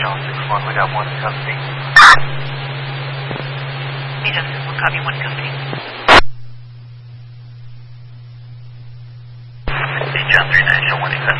Channel 6-1, we got one in custody. Major 6-1, copy, one custody. Hey, John 39, show one in custody.